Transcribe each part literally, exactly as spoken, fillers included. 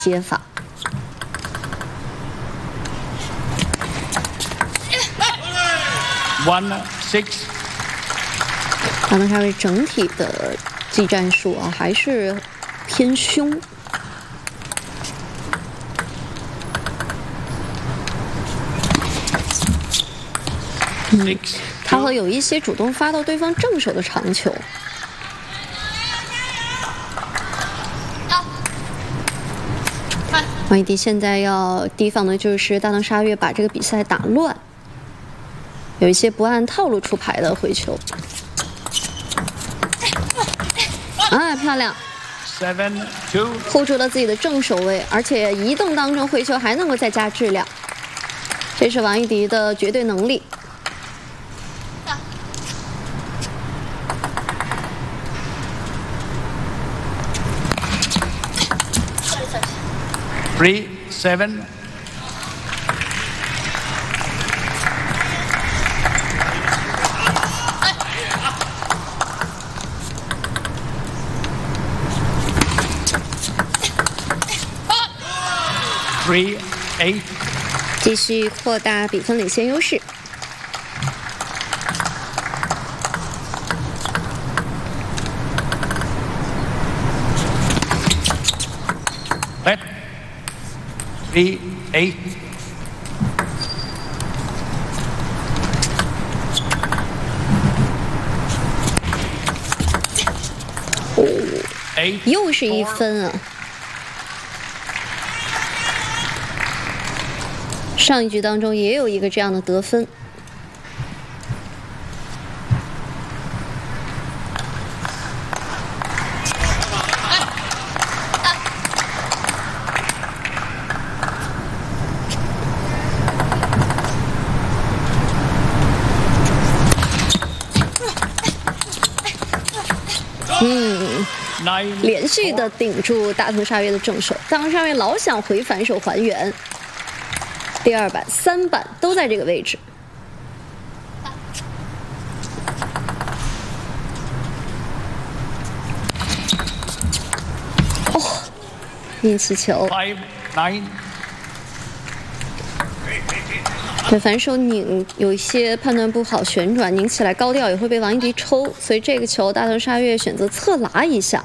接法。 One six。 大藤沙瑞整体的技战术啊，还是偏凶。嗯，他会有一些主动发到对方正手的长球。王一迪现在要提防的就是大藤沙月把这个比赛打乱，有一些不按套路出牌的回球。啊，漂亮 ！Seven two， hold住了自己的正手位，而且移动当中回球还能够再加质量，这是王一迪的绝对能力。 Three seven。Three eight， 继续扩大比分领先优势。 Let three eight。 哦， eight， 又是一分啊！上一局当中也有一个这样的得分。嗯，连续的顶住大藤沙月的正手，大藤沙月老想回反手还原。第二板、三板都在这个位置。哦，运气球。 Five nine。 对，反手拧有一些判断不好，旋转拧起来高调也会被王一迪抽，所以这个球大藤沙月选择侧拉一下。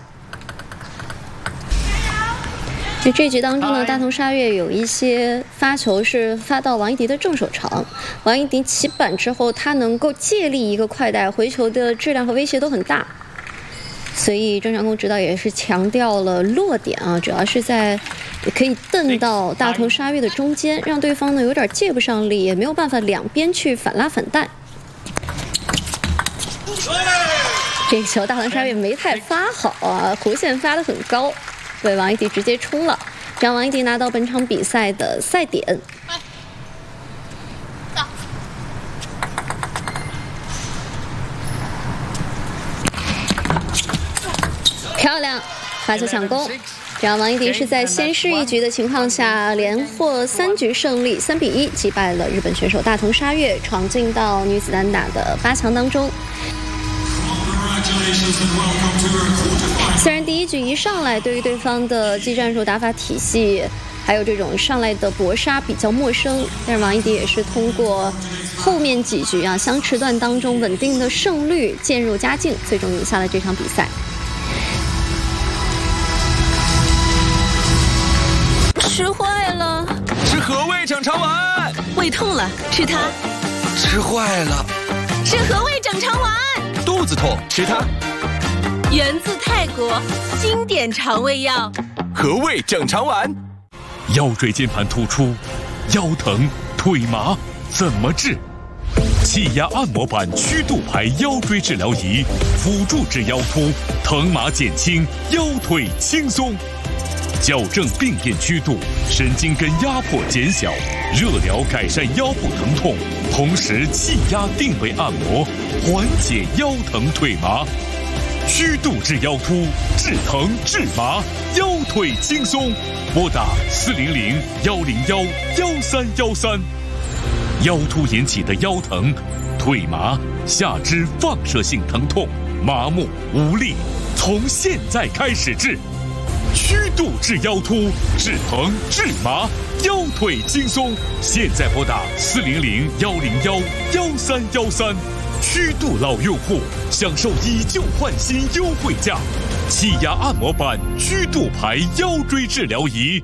在这局当中呢，大藤沙月有一些发球是发到王一迪的正手长，王一迪起板之后，他能够借力一个快带，回球的质量和威胁都很大，所以郑长空指导也是强调了落点啊，主要是在可以蹬到大藤沙月的中间，让对方呢有点借不上力，也没有办法两边去反拉反带。这个球大藤沙月没太发好啊，弧线发得很高。对，王一迪直接冲了，让王一迪拿到本场比赛的赛点。漂亮，发球抢攻，这样王一迪是在先失一局的情况下，连获三局胜利，三比一击败了日本选手大藤沙月，闯进到女子单打的八强当中。虽然第一局一上来对于对方的技战术打法体系，还有这种上来的搏杀比较陌生，但是王一迪也是通过后面几局啊相持段当中稳定的胜率渐入佳境，最终赢下了这场比赛。 吃坏了， 吃和味整肠丸。 胃痛了，吃它。 吃坏了， 吃和味整肠丸。 肚子痛，吃它。 源自泰国，经典肠胃药。 和味整肠丸。 腰椎间盘突出，腰疼、腿麻，怎么治？气压按摩板曲度牌腰椎治疗仪，辅助治腰突，疼麻减轻，腰腿轻松。矫正病变曲度，神经根压迫减小，热疗改善腰部疼痛，同时气压定位按摩，缓解腰疼腿麻。曲度治腰突，治疼治麻，腰腿轻松。拨打四零零幺零幺幺三幺三。腰突引起的腰疼、腿麻、下肢放射性疼痛、麻木无力，从现在开始治。 虚度至腰突，治疼治麻，腰腿轻松。现在拨打四零零幺零幺幺三幺三，虚度老用户享受以旧换新优惠价，气压按摩板虚度牌腰椎治疗仪。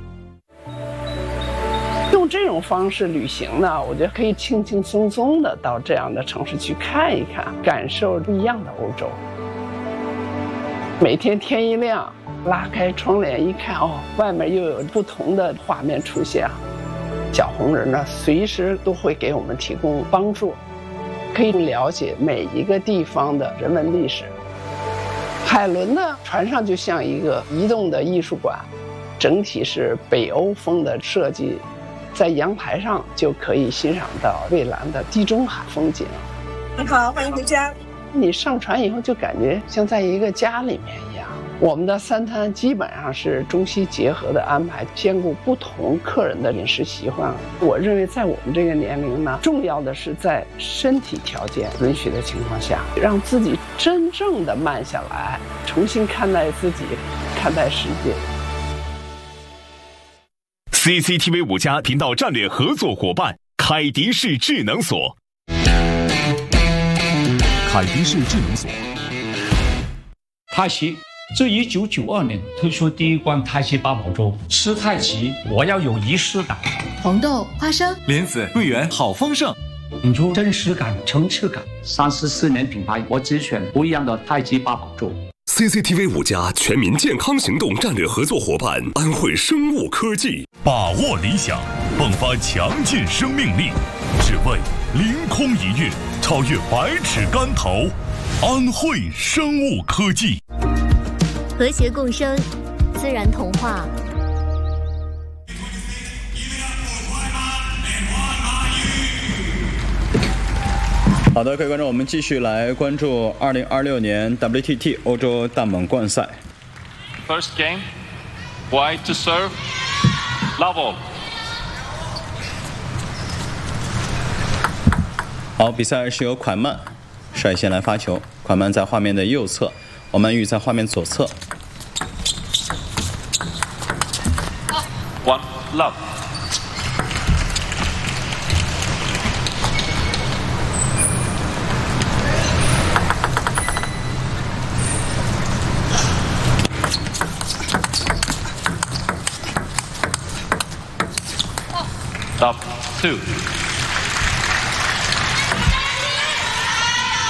用这种方式旅行呢，我觉得可以轻轻松松的到这样的城市去看一看，感受不一样的欧洲。每天天一亮，拉开窗帘一看，哦，外面又有不同的画面出现。小红人呢，随时都会给我们提供帮助，可以了解每一个地方的人文历史。海伦呢，船上就像一个移动的艺术馆，整体是北欧风的设计，在阳台上就可以欣赏到蔚蓝的地中海风景。 你好，欢迎回家。 你上船以后就感觉像在一个家里面一样。我们的三餐基本上是中西结合的安排，兼顾不同客人的饮食习惯。我认为在我们这个年龄呢，重要的是在身体条件允许的情况下，让自己真正的慢下来，重新看待自己，看待世界。 C C T V 五家频道战略合作伙伴凯迪士智能锁。 凯迪士智能锁。 太极自一九九二年推出第一罐太极八宝粥，吃太极我要有仪式感。 红豆、花生、 莲子、桂圆，好丰盛， 引出真实感、层次感。三十四年品牌，我只选不一样的太极八宝粥。 C C T V 五家全民健康行动战略合作伙伴安慧生物科技， 把握理想，迸发强劲生命力，只为凌空一跃，超越百尺竿头。安慧生物科技， 和谐共生，自然童话。 好的，各位观众，我们继续来关注二零二六年 W T T 欧洲大满贯赛。 First game, wide to serve, level。 好，比赛是由款曼率先来发球，款曼在画面的右侧，王曼玉在画面左侧。 One love。Love two。